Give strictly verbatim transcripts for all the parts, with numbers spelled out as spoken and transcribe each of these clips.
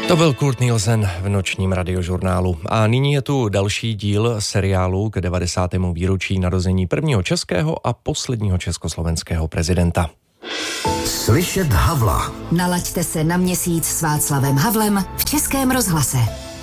To byl Kurt Nielsen v nočním radiožurnálu. A nyní je tu další díl seriálu k devadesátému výročí narození prvního českého a posledního československého prezidenta. Slyšet Havla. Nalaďte se na měsíc s Václavem Havlem v Českém rozhlase.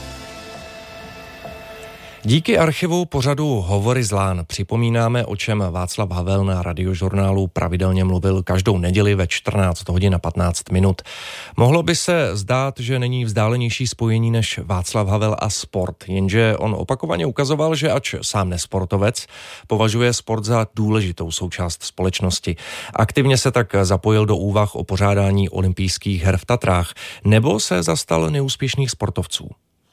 Díky archivu pořadu Hovory z lán připomínáme, o čem Václav Havel na radiožurnálu pravidelně mluvil každou neděli ve čtrnáct hodin a patnáct minut. Mohlo by se zdát, že není vzdálenější spojení než Václav Havel a sport, jenže on opakovaně ukazoval, že ač sám nesportovec, považuje sport za důležitou součást společnosti. Aktivně se tak zapojil do úvah o pořádání olympijských her v Tatrách, nebo se zastal neúspěšných sportovců.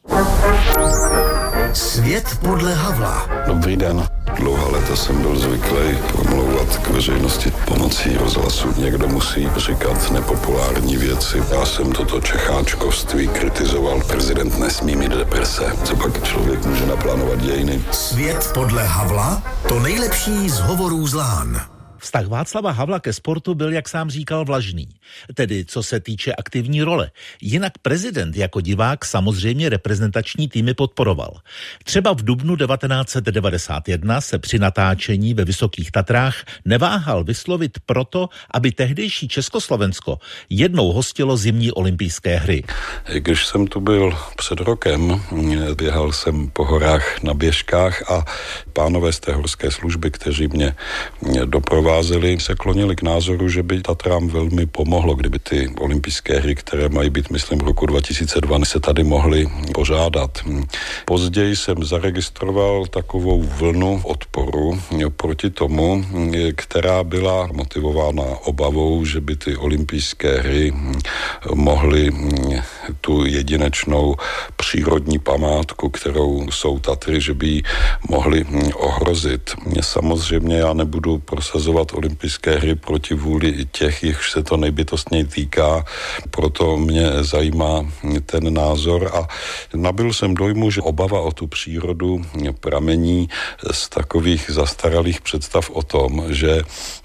Svět podle Havla. Dobrý den. Dlouhá léta jsem byl zvyklý promlouvat k veřejnosti pomocí rozhlasu. Někdo musí říkat nepopulární věci. Já jsem toto čecháčkovství kritizoval. Prezident nesmí mít deprese. Co pak člověk může naplánovat dějiny? Svět podle Havla? To nejlepší z Hovorů z lán. Vztah Václava Havla ke sportu byl, jak sám říkal, vlažný. Tedy co se týče aktivní role. Jinak prezident jako divák samozřejmě reprezentační týmy podporoval. Třeba v dubnu devatenáct set devadesát jedna se při natáčení ve Vysokých Tatrách neváhal vyslovit proto, aby tehdejší Československo jednou hostilo zimní olympijské hry. Když jsem tu byl před rokem, běhal jsem po horách na běžkách a pánové z té horské služby, kteří mě doprovázeli, se klonili k názoru, že by Tatrám velmi pomohlo, kdyby ty olympijské hry, které mají být, myslím, v roku dva tisíce dva, se tady mohly pořádat. Později jsem zaregistroval takovou vlnu odporu proti tomu, která byla motivována obavou, že by ty olympijské hry mohly tu jedinečnou přírodní památku, kterou jsou Tatry, že by ji mohly ohrozit. Samozřejmě já nebudu prosazovat olympijské hry proti vůli těch, jichž se to nejbytostněji týká, proto mě zajímá ten názor a nabyl jsem dojmu, že obava o tu přírodu pramení z takových zastaralých představ o tom, že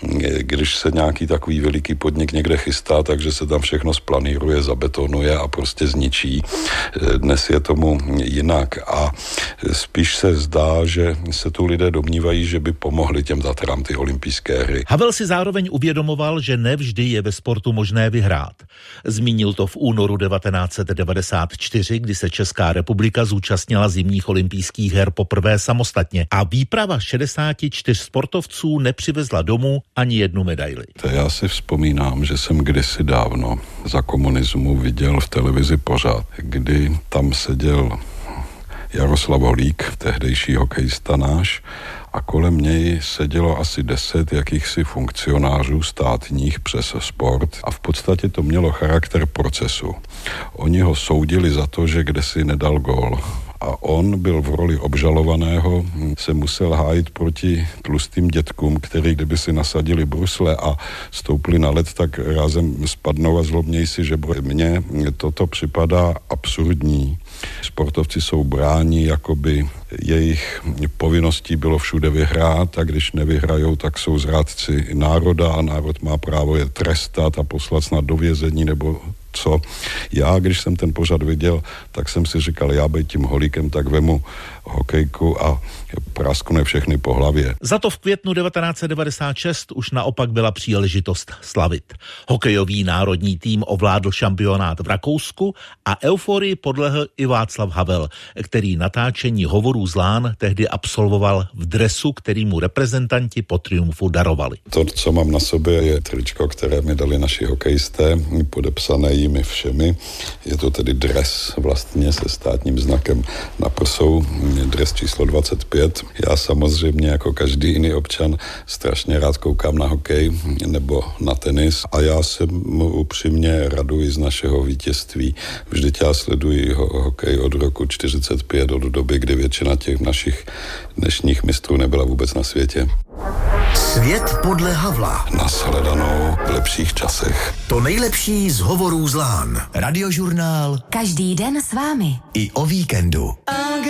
když se nějaký takový veliký podnik někde chystá, takže se tam všechno splaníruje, zabetonuje a prostě zničí. Dnes je tomu jinak a spíš se zdá, že se tu lidé domnívají, že by pomohly těm Tatrám ty olympijské hry. Havel si zároveň uvědomoval, že nevždy je ve sportu možné vyhrát. Zmínil to v únoru devatenáct set devadesát čtyři, kdy se Česká republika zúčastnila zimních olympijských her poprvé samostatně a výprava šedesáti čtyř sportovců nepřivezla domů ani jednu medaili. To já si vzpomínám, že jsem kdysi dávno za komunismu viděl v televizi pořad, kdy tam seděl Jaroslav Holík, tehdejší hokejista náš, a kolem něj sedělo asi deset jakýchsi funkcionářů státních přes sport a v podstatě to mělo charakter procesu. Oni ho soudili za to, že kdesi nedal gól. A on byl v roli obžalovaného, se musel hájit proti tlustým dětkům, který kdyby si nasadili brusle a stoupli na led, tak rázem spadnou a zlobněj si, že mně toto připadá absurdní. Sportovci jsou bráni, jakoby jejich povinností bylo všude vyhrát a když nevyhrajou, tak jsou zrádci národa a národ má právo je trestat a poslat snad do vězení nebo co. Já, když jsem ten pořad viděl, tak jsem si říkal, já bej tím Holíkem, tak vemu hokejku a praskne všechny po hlavě. Za to v květnu devatenáct set devadesát šest už naopak byla příležitost slavit. Hokejový národní tým ovládl šampionát v Rakousku a euforii podlehl i Václav Havel, který natáčení Hovorů z lán tehdy absolvoval v dresu, který mu reprezentanti po triumfu darovali. To, co mám na sobě, je tričko, které mi dali naši hokejisté, podepsané jimi všemi. Je to tedy dres vlastně se státním znakem na prsou, dres číslo dvacet pět. Já samozřejmě jako každý jiný občan strašně rád koukám na hokej nebo na tenis a já se upřímně raduji z našeho vítězství. Vždyť já sleduji ho- hokej od roku čtyřicet pět, od doby, kdy většina těch našich dnešních mistrů nebyla vůbec na světě. Svět podle Havla. Nashledanou v lepších časech. To nejlepší z Hovorů z lán. Radiožurnál. Každý den s vámi. I o víkendu.